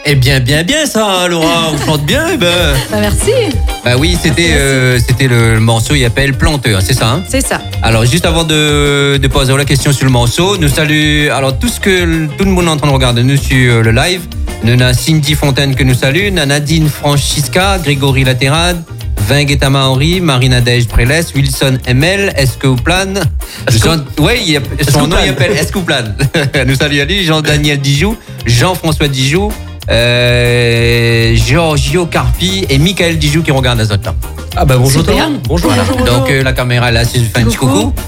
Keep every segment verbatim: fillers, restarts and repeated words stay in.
Eh bien, bien, bien ça, Laura, on chante bien, eh ben. Bah, merci. Bah oui, c'était Merci, euh, c'était le, le morceau, il appelle Planteur, c'est ça, hein? C'est ça. Alors, juste avant de, de poser la question sur le morceau, nous saluons, alors tout ce que tout le monde est en train de regarder nous sur le live, nous avons Cindy Fontaine que nous salue, Nadine Francisca, Grégory Laterade, Vinguetama Henri, Marina-Dej Prélès, Wilson M L, Escouplan. Oui, son nom il appelle Escouplan. Nous saluons Ali, Jean-Daniel Dijoux, Jean-François Dijoux, euh, Giorgio Carpi et Michael Dijoux qui regardent les autres là. Ah bah bonjour tout le Super. monde. Bonjour, Voilà. bonjour, bonjour. Donc euh, la caméra est là, c'est un petit Coucou. coucou.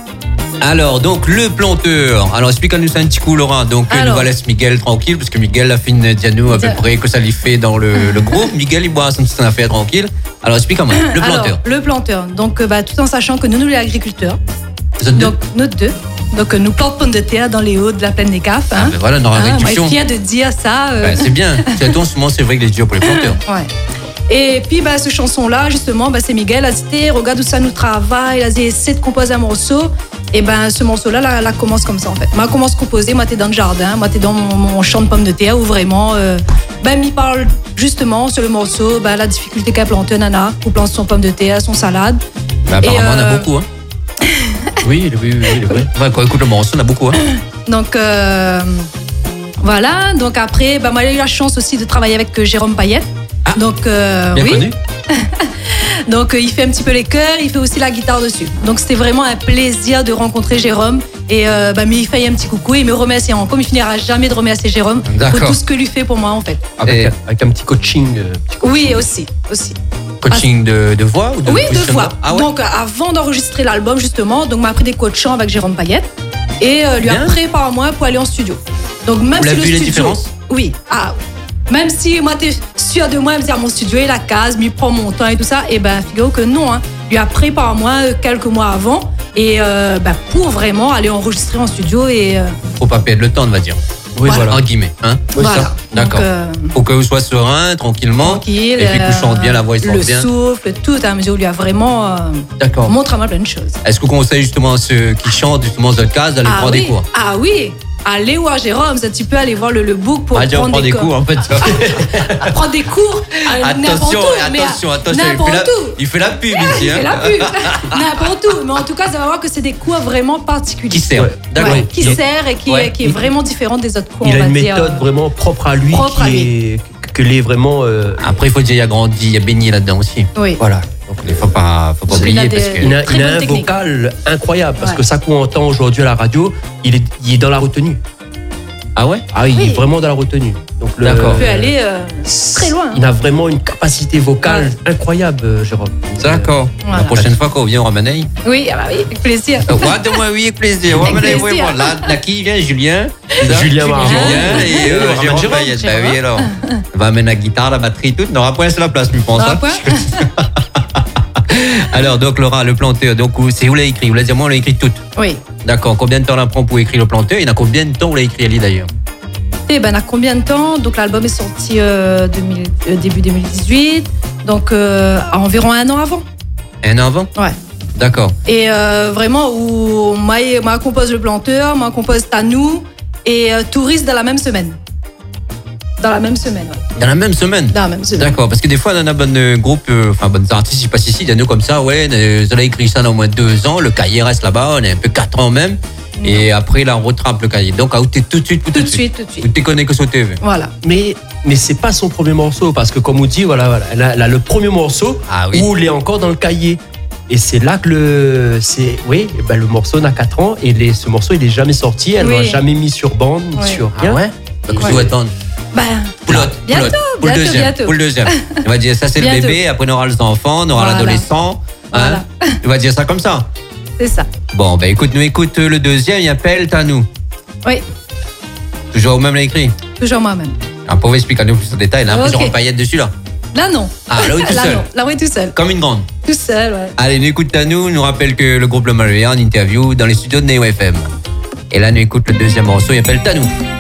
Alors, donc, le planteur. Alors, explique-nous ça un petit coup, Laurent. Donc, euh, Alors. nous va laisser Miguel tranquille, parce que Miguel a fait une diano à peu Dia- près que ça lui fait dans le, le groupe. Miguel, il boit son petit affaire tranquille. Alors, explique-moi, le planteur. Alors, le planteur. Donc, euh, bah, tout en sachant que nous, nous, les agriculteurs, Vous êtes deux. donc, nous deux, donc, euh, nous plantons pommes de terre dans les hauts de la plaine des Caves. Ah, Hein. ben voilà, dans la Hein, moi, je réduction. suis fière de dire ça. euh, Ben, c'est bien. C'est en ce moment, c'est vrai que les dur pour les planteurs. Ouais. Et puis, bah, cette chanson-là, justement, bah, c'est Miguel. a dit, regarde où ça nous travaille. Il a dit, essaie de composer un morceau. Et ben, ce morceau-là, là, là, commence comme ça, en fait. Moi, commence à composer. Moi, t'es dans le jardin. Moi, t'es dans mon, mon champ de pommes de terre où vraiment, euh, ben, il parle justement sur le morceau, ben, la difficulté qu'a planté Nana pour planter son pomme de terre, son salade. Ben, apparemment, Et, on a euh, beaucoup. Hein. Oui, oui, oui, oui, oui. Enfin, quand on écoute le morceau, on a beaucoup. Hein. Donc, euh, voilà. Donc, après, ben, moi, j'ai eu la chance aussi de travailler avec euh, Jérôme Payette. Ah, Donc, euh, Bien oui. connu. Donc, euh, il fait un petit peu les chœurs, il fait aussi la guitare dessus. Donc, c'était vraiment un plaisir de rencontrer Jérôme. Et euh, bah, mais il fait un petit coucou, il me remercie encore. Il finira jamais de remercier Jérôme pour D'accord. tout ce que lui fait pour moi, en fait. Avec, Et- un, avec un petit coaching. euh, petit co- Oui, aussi, aussi. Coaching de, de voix ou de Oui, deux positionnement? fois. Ah ouais? Donc, euh, avant d'enregistrer l'album, justement, donc m'a appris des cours de chant avec Jérôme Payette et euh, lui a Bien. préparé à moi pour aller en studio. Donc, même Vous si l'avez le vu les studio, différences? Oui. Ah, même si moi, t'es sûr de moi, elle me dit, ah, mon studio est la case, mais il prend mon temps et tout ça, et ben, figure que non, hein. Lui a préparé à moi euh, quelques mois avant et euh, ben, pour vraiment aller enregistrer en studio et euh, Faut pas perdre le temps, on va dire. Oui, Voilà. voilà. En guillemets. Hein? Oui, voilà. ça. D'accord. Donc, euh, Faut que vous soyez serein, tranquillement. tranquille. Et puis que vous euh, chante bien, la voix, il chante le bien. souffle, tout à mesure, lui a vraiment euh, D'accord. montré à moi plein de choses. Est-ce que vous conseillez justement à ceux qui chantent justement cette case d'aller Ah prendre oui. des cours? Ah oui. Allez voir Jérôme, ça, tu peux aller voir le, le book pour Ah, déjà, on prendre prend des cours. cours en fait. Prendre des cours euh, n'importe Attention, où, mais attention, attention. Il fait, n'importe la, où. il fait la pub ici. Il fait Hein. la pub. N'importe où. Mais en tout cas, ça va voir que c'est des cours vraiment particuliers. Qui sert. Ouais. D'accord. Ouais, qui Il- sert et qui, Ouais. qui est vraiment différent des autres cours. Il on a va une dire. méthode vraiment propre à lui, Propre à qui est, que l'est vraiment. euh, Après, il faut dire, il y a grandi, il y a baigné là-dedans aussi. Oui. voilà. Donc, il ne faut pas, faut pas Il oublier a parce des- que. Il a, Très il a bonne un technique. vocal incroyable parce Ouais. que ça qu'on entend aujourd'hui à la radio, il est, il est dans la retenue. Ah ouais? Ah, il Oui. est vraiment dans la retenue. Donc le- D'accord. On peut aller euh, très loin. Il a vraiment une capacité vocale incroyable, euh, Jérôme. D'accord. Voilà. La prochaine fois qu'on vient au Ramenei. Oui, ah bah oui, avec plaisir. Euh, ouais, de moi, oui, avec plaisir. Avec Ramenei, oui, plaisir. voilà. Là, qui vient? Julien. c'est ça? Julien Marron. Julien et euh, Oui, Jérôme Jérôme. Payette. Bah Jérôme. oui, alors. On va amener la guitare, la batterie, tout. Non, après, c'est la place, je pense. Non, hein. quoi Alors, donc, Laura, le planteur, donc, c'est vous l'avez écrit. Vous l'avez dit, moi, on l'a écrit toute. Oui. D'accord. Combien de temps on prend pour écrire le planteur? Il y en a combien de temps vous l'avez écrit, Ali, d'ailleurs? Et ben, à combien de temps? Donc, l'album est sorti euh, deux mille euh, début deux mille dix-huit. Donc, euh, à environ un an avant. Un an avant? Ouais. D'accord. Et euh, vraiment, où moi, moi compose le planteur, moi compose Tanou et euh, Touriste dans la même semaine. Dans la même semaine, ouais. Dans la même semaine? Dans la même semaine. D'accord, parce que des fois, on a bonne groupe, euh, enfin, bonnes artistes, ils passent ici, il y en a comme ça, ouais, euh, vous avez écrit ça dans au moins deux ans, le cahier reste là-bas, on est un peu quatre ans même, et après, là, on rattrape le cahier. Donc, à outé tout de suite, tout, Tout de suite, tout de Vous suite. te connais que sur T V. Voilà. Mais, mais c'est pas son premier morceau parce que, comme on dit, voilà, voilà, elle a, elle a le premier morceau Ah oui. où il est encore dans le cahier. Et c'est là que le, c'est, oui, eh ben, le morceau n'a quatre ans et les, ce morceau il est jamais sorti. Elle Oui. l'a jamais mis sur bande, ni Oui. sur Ah rien. ouais? Donc, Ouais. vous attendre. Ben, Pour l'autre, pour Bientôt, l'autre, pour le bientôt, deuxième, bientôt. pour le deuxième. On va dire, ça c'est le Bientôt. bébé, après on aura les enfants, on aura Voilà. l'adolescent. Hein? On va dire ça comme ça. c'est ça. Bon, ben écoute, nous écoute euh, le deuxième, il appelle Tanou. Oui, Toujours au même l'a écrit. toujours moi-même. Un pauvre explique-nous plus en détail, il a un peu Ok. Jérôme Payette dessus là. Là, non. Ah, là oui, tout Là, seul. non. Là, oui, tout seul. Comme une grande. Tout seul, ouais. Allez, nous écoute Tanou, nous rappelle que le groupe Le Malouéa en interview dans les studios de Neo F M. Et là, nous écoute le deuxième morceau, il appelle Tanou.